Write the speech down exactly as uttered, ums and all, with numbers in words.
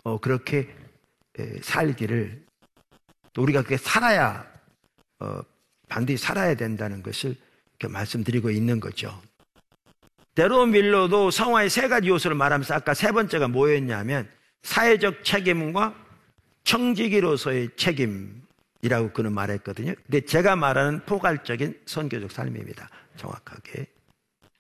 어, 그렇게 에, 살기를, 또 우리가 그렇게 살아야 어, 반드시 살아야 된다는 것을 이렇게 말씀드리고 있는 거죠. 데로밀로도 성화의 세 가지 요소를 말하면서 아까 세 번째가 뭐였냐면 사회적 책임과 청지기로서의 책임이라고 그는 말했거든요. 근데 제가 말하는 포괄적인 선교적 삶입니다. 정확하게.